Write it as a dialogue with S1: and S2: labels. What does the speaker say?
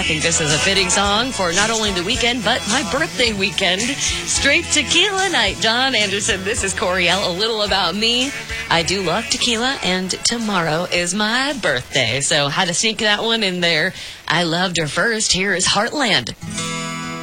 S1: think this is a fitting song for not only the weekend, but my birthday weekend. Straight tequila night. John Anderson, this is Coriel. A little about me. I do love tequila, and tomorrow is my birthday. So had to sneak that one in there. I loved her first. Here is Heartland.